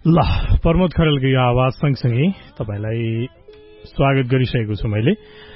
ल प्रमोद खरेलको यो आवाज सँगसँगै तपाईलाई स्वागत गरिसकेको छु मैले।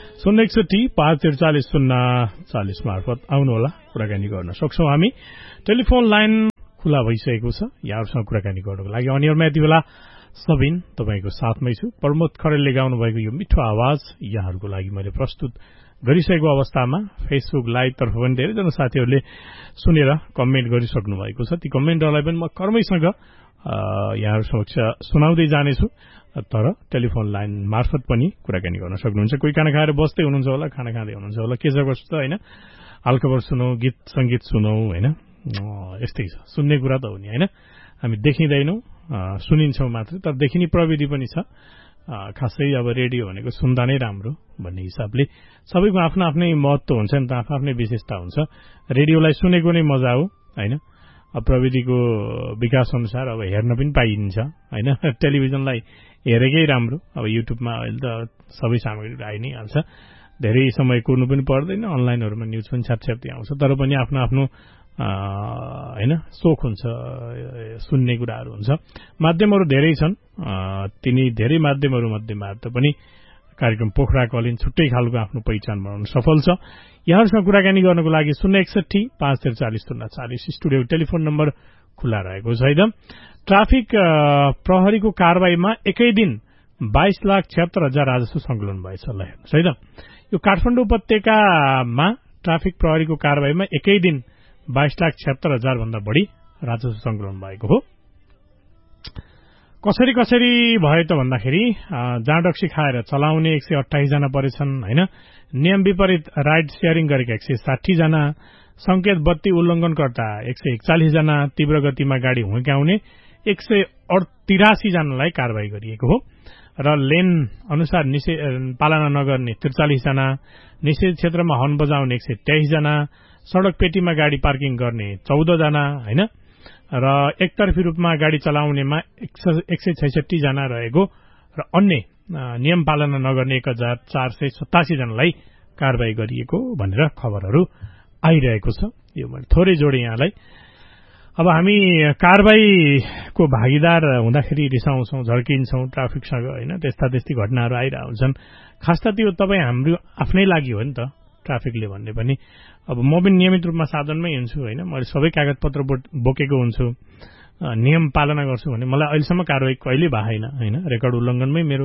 061-543-040 मार्फत आउनुहोला, कुराकानी गर्न सक्छौं हामी। टेलिफोन लाइन खुला भइसकेको छ यहाँहरूसँग कुराकानी गर्नको लागि। अनि यति बेला सबिन तपाईको साथमै छु। प्रमोद खरेलले गाउनु भएको यो मिठो आवाज यहाँहरूको लागि मैले प्रस्तुत गरिसकेको अवस्थामा फेसबुक लाइभ तर्फ पनि धेरैजना साथीहरूले सुनेर कमेन्ट गरिसक्नु भएको छ। ती कमेन्टहरूलाई पनि म कर्मैसँग यहाँहरू समक्ष सुनाउँदै जानेछु। तर टेलिफोन लाइन मार्फत पनि कुराकानी गर्न सक्नुहुन्छ। कोही खाना खाएर बस्दै हुनुहुन्छ होला, खाना खाँदै हुनुहुन्छ होला, के छ कस्तो होइन, हालखबर सुनौ, गीत संगीत सुनौ होइन, यस्तै छ। सुन्ने कुरा त हो नि होइन, हामी देखिँदैनौँ, सुनिन्छौँ मात्र। तर देखिने प्रविधि पनि छ। खासै अब रेडियो भनेको सुन्दा नै राम्रो भन्ने हिसाबले सबैको आफ्नो आफ्नै महत्व हुन्छ नि त, आफ्नो आफ्नै विशेषता हुन्छ। रेडियोलाई सुनेको नै मजा हो होइन। प्रविधिको विकास अनुसार अब हेर्न पनि पाइन्छ होइन। टेलिभिजनलाई हेरेकै राम्रो। अब युट्युबमा अहिले त सबै सामग्रीहरू आइ नै हाल्छ, धेरै समय कुर्नु पनि पर्दैन। अनलाइनहरूमा न्युज पनि छ्यापछ्याप्ती आउँछ। तर पनि आफ्नो आफ्नो होइन सोख हुन्छ, सुन्ने कुराहरू हुन्छ। माध्यमहरू धेरै छन्। तिनी धेरै माध्यमहरू मध्येमा त पनि कार्यक्रम पोखरा कलिन छुट्टै खालको आफ्नो पहिचान बनाउन सफल छ। यहाँहरूसँग कुराकानी गर्नको लागि 061-543-040 स्टुडियो टेलिफोन नम्बर खुला रहेको छ। एकदम ट्राफिक प्रहरीको कारबाहीमा एकै दिन 22,76,000 राजस्व संकलन भएछ। ल हेर्नुहोस् है त, यो काठमाडौँ उपत्यकामा ट्राफिक प्रहरीको कारबाहीमा एकै दिन 22,76,000 भन्दा बढी राजस्व संकलन भएको हो। कसरी भयो त भन्दाखेरि जाँडक्सी खाएर चलाउने 128 जना परेछन् होइन। नियम विपरीत राइड शेयरिङ गरेका 160 जना, संकेत बत्ती उल्लङ्घनकर्ता 141 जना, तीव्र गतिमा गाडी हुर्काउने 183 जनालाई कारबाही गरिएको हो। र लेन अनुसार पालना नगर्ने 43 जना, निषेध क्षेत्रमा हर्न बजाउने 123 जना, सड़क पेटीमा गाडी पार्किङ गर्ने 14 जना होइन। र एकतर्फी रूपमा गाडी चलाउनेमा 166 जना रहेको र अन्य नियम पालना नगर्ने 1487 जनालाई कारबाही गरिएको भनेर खबरहरू आइरहेको छ। यो मैले थोरै जोडे यहाँलाई। अब हामी कारबाहीको भागीदार हुँदाखेरि रिसाउँछौँ, झर्किन्छौँ ट्राफिकसँग होइन, त्यस्ता घटनाहरू आइरहेको हुन्छन्। खास त त्यो तपाईँ हाम्रो आफ्नै लागि हो नि त ट्राफिकले भन्ने पनि। अब म पनि नियमित रूपमा साधनमै हिँड्छु होइन, मैले सबै कागजपत्र बोकेको हुन्छु, नियम पालना गर्छु भने मलाई अहिलेसम्म कारबाही कहिल्यै भएन होइन। रेकर्ड उल्लङ्घनमै मेरो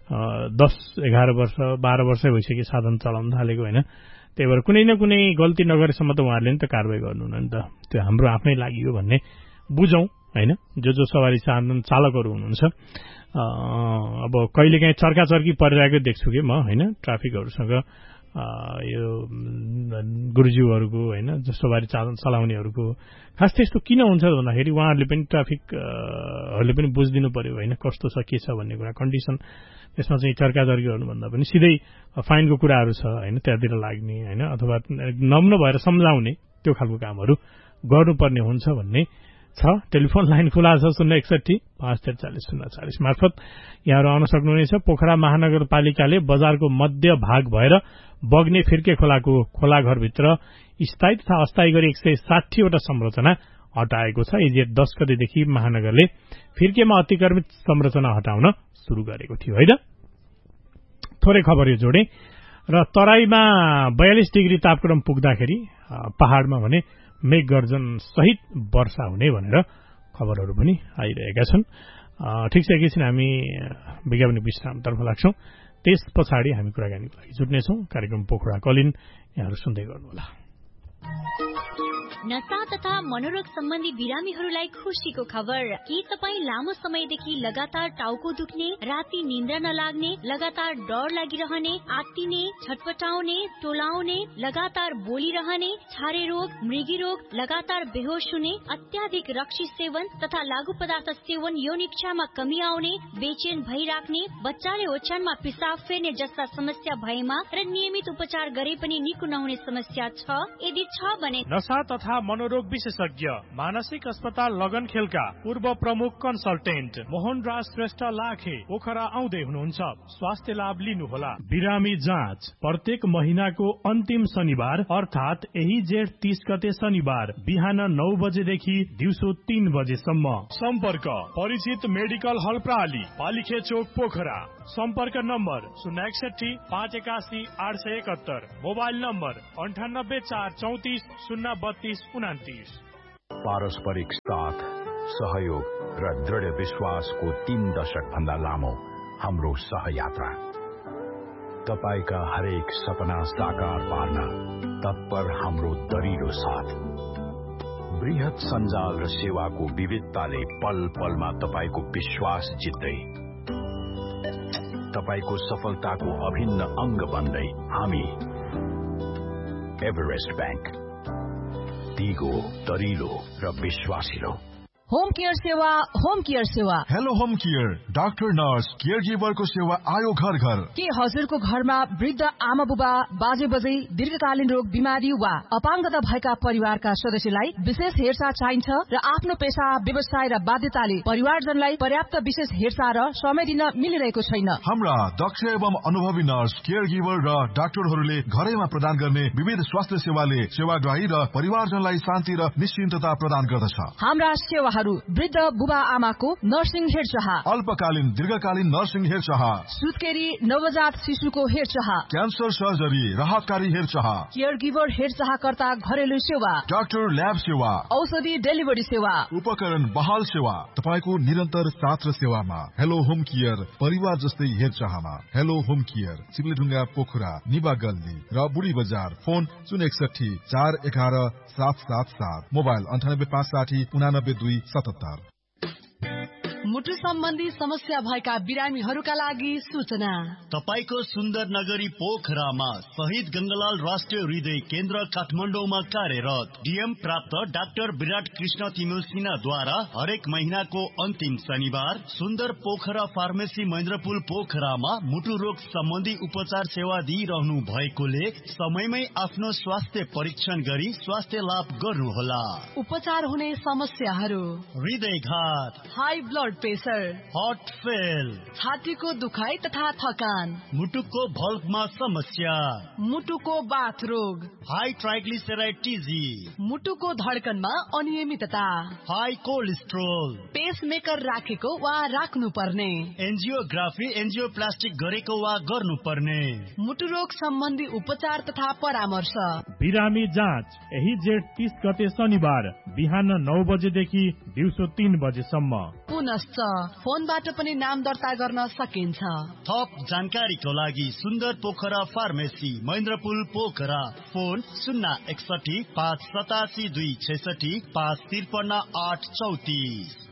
10-11 वर्ष 12 वर्षै भइसक्यो साधन चलाउन थालेको होइन। त्यही भएर कुनै न कुनै गल्ती नगरेसम्म त उहाँहरूले नि त कारबाही गर्नुहुन्न नि त। त्यो हाम्रो आफ्नै लागि हो भन्ने बुझौँ होइन। जो सवारी साधन चालकहरू हुनुहुन्छ अब कहिलेकाहीँ चर्काचर्की परिरहेको देख्छु कि म होइन, ट्राफिकहरूसँग यो गुरुज्यूहरूको होइन, सवारी चलाउनेहरूको। खास त्यस्तो किन हुन्छ भन्दाखेरि उहाँहरूले पनि ट्राफिकहरूले पनि बुझिदिनु पर्यो होइन, कस्तो छ के छ भन्ने कुरा, कन्डिसन। त्यसमा चाहिँ चर्काचर्की गर्नुभन्दा पनि सिधै फाइनको कुराहरू छ होइन, त्यहाँतिर लाग्ने होइन, अथवा नम्न भएर सम्झाउने त्यो खालको कामहरू गर्नुपर्ने हुन्छ भन्ने छ। टेलिफोन लाइन खुला छ 061-543-040 मार्फत यहाँहरू आउन सक्नुहुनेछ। पोखरा महानगरपालिकाले बजारको मध्य भाग भएर बग्ने फिर्के खोलाको खोलाघरभित्र स्थायी तथा अस्थायी गरी 160 वटा संरचना हटाएको छ। हिजो 10 गतेदेखि महानगरले फिर्केमा अतिक्रमित संरचना हटाउन सुरु गरेको थियो है त। थोरै खबर यो जोडे। र तराईमा 42 डिग्री तापक्रम पुग्दाखेरि पहाड़मा भने मेघगर्जन सहित वर्षा हुने भनेर खबरहरू पनि आइरहेका छन्। ठिक छ, एकैछिन हामी विज्ञापन विश्रामतर्फ लाग्छौं। त्यस पछाडि हामी कुराकानीको लागि जुट्नेछौँ। कार्यक्रम पोखरा कलिन यहाँहरू सुन्दै गर्नुहोला। नशा तथा मनोरोग सम्बन्धी बिरामीहरूलाई खुशीको खबर। के तपाईँ लामो समयदेखि लगातार टाउको दुख्ने, राति निन्द्रा नलाग्ने, लगातार डर लागिरहने, आत्तिने, छटपटाउने, टोलाउने, लगातार बोलिरहने, छारे रोग, मृगी रोग, लगातार बेहोस हुने, अत्याधिक रक्सी सेवन तथा लागू पदार्थ सेवन, यौन इच्छामा कमी आउने, बेचैन भइराख्ने, बच्चाले ओछ्यानमा पिसाब फेर्ने जस्ता समस्या भएमा र नियमित उपचार गरे पनि निको नहुने समस्या छ? यदि छ भने नशा तथा तथा मनोरोग विशेषज्ञ मानसिक अस्पताल लगनखेलका पूर्व प्रमुख कन्सल्टेन्ट मोहन राज श्रेष्ठ लाखे पोखरा आउँदै हुनुहुन्छ। स्वास्थ्य लाभ लिनुहोला। बिरामी जाँच प्रत्येक महिनाको अन्तिम शनिबार अर्थात यही जेठ 30 गते शनिबार बिहान 9 बजेदेखि दिउँसो 3 बजेसम्म। सम्पर्क परिचित मेडिकल हल प्राली पालिखे चोक पोखरा। सम्पर्क नम्बर 061 581 871। Mobile number 98 434 032 29। पारस्परिक साथ, सहयोग र दृढ़ विश्वासको 3 दशक भन्दा लामो हाम्रो सहयात्रा। तपाईका हरेक सपना साकार पार्न तत्पर हाम्रो दरिलो साथ। बृहत सञ्जाल र सेवाको विविधताले पल पलमा तपाईको विश्वास जित्दै, तपाईको सफलताको अभिन्न अंग बन्दै हामी एभरेस्ट बैंक, दिगो, दरिलो र विश्वासिलो। होम केयर सेवा, होम केयर सेवा। Hello home care, doctor nurse care गिभरको सेवा आयो घर घर। के हजुरको घरमा वृद्ध आमा बुबा बाजे बजै दीर्घकालीन रोग बिमारी वा अपाङ्गता भएका परिवारका सदस्यलाई विशेष हेरचाह चाहिन्छ र आफ्नो पेशा व्यवसाय र बाध्यताले परिवारजनलाई पर्याप्त विशेष हेरचाह र समय दिन मिलिरहेको छैन। हाम्रा दक्ष एवं अनुभवी नर्स केयर गिभर र डाक्टरहरूले घरैमा प्रदान गर्ने विविध स्वास्थ्य सेवाले सेवाग्राही र परिवारजनलाई शान्ति र निश्चिन्तता प्रदान गर्दछ। हाम्रा सेवाहरू वृद्ध बुबा आमाको नर्सिङ हेरचाह, अल्पकालीन दीर्घकालीन नर्सिङ हेरचाह, सुत्केरी नवजात शिशुको हेरचाह, क्यान्सर सर्जरी राहतकारी हेरचाह, केयर गिभर हेरचाहकर्ता घरेलु सेवा, डाक्टर ल्याब सेवा, औषधि डेलिभरी सेवा, उपकरण बहाल सेवा, तपाईको निरन्तर साथ र सेवामा। हेलो होम केयर, परिवार जस्तै हेरचाहमा। हेलो होम केयर, सिमलेढुङ्गा पोखरा, निबा गल्ली र बुढी बजार। फोन 061 411 777। मोबाइल 98 560 89 2 77। मुटु सम्बन्धी समस्या भएका बिरामीहरूका लागि सूचना। तपाईको सुन्दर नगरी पोखरामा शहीद गंगालाल राष्ट्रिय हृदय केन्द्र काठमाडौँमा कार्यरत डीएम प्राप्त डाक्टर विराट कृष्ण तिमिल सिन्हाद्वारा हरेक महिनाको अन्तिम शनिबार सुन्दर पोखरा फार्मेसी महेन्द्रपुल पोखरामा मुटु रोग सम्बन्धी उपचार सेवा दिइरहनु भएकोले समयमै आफ्नो स्वास्थ्य परीक्षण गरी स्वास्थ्य लाभ गर्नुहोला। उपचार हुने समस्याहरू: हृदयघात, high blood pressure, heart fail, छातीको दुखाइ तथा थकान, मुटुको भल्भमा समस्या, मुटुको बाथ रोग, हाई ट्राइग्लिसराइड टीजी, मुटुको धड्कनमा अनियमितता, हाई कोलेस्ट्रोल, पेसमेकर राखेको वा राख्नु पर्ने, एन्जियोग्राफी एन्जियोप्लास्टिक गरेको वा गर्नुपर्ने, मुटु रोग सम्बन्धी उपचार तथा परामर्श। बिरामी जाँच यही जेठ 30 गते शनिबार बिहान 9 बजेदेखि दिउँसो 3 बजेसम्म। पुनश्च फोनबाट पनि नाम दर्ता गर्न सकिन्छ। थप जानकारीको लागि सुन्दर पोखरा फार्मेसी महेन्द्रपुल पोखरा। फोन 061 587 266 553 834।